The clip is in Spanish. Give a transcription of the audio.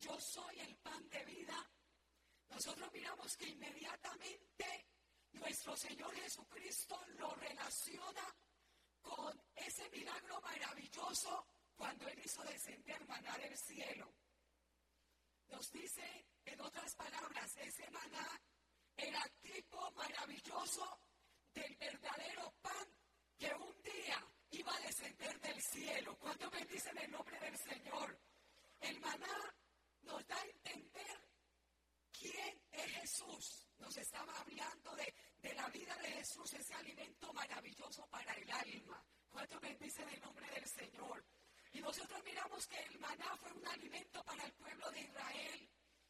yo soy el pan de vida, nosotros miramos que inmediatamente nuestro Señor Jesucristo lo relaciona con ese milagro maravilloso cuando Él hizo descender maná del cielo. Nos dice, en otras palabras, ese maná era tipo maravilloso del verdadero pan que un día iba a descender del cielo. ¿Cuántos bendicen el nombre del Señor? El maná nos da a entender quién es Jesús. Nos estaba hablando de la vida de Jesús, ese alimento maravilloso para el alma. ¿Cuántos bendicen el nombre del Señor? Y nosotros miramos que el maná fue un alimento para el pueblo de Israel,